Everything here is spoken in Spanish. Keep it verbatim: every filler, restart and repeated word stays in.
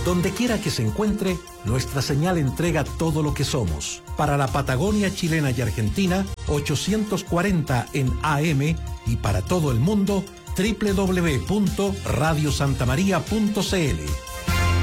Donde quiera que se encuentre, nuestra señal entrega todo lo que somos. Para la Patagonia chilena y argentina, ochocientos cuarenta en A M, y para todo el mundo, doble u doble u doble u punto radio santa maría punto c l.